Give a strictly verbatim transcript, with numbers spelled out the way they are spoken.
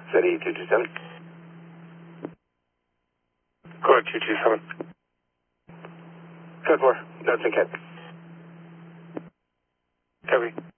City two two seven. Code two two seven. Code four. Notes and Cat. Copy.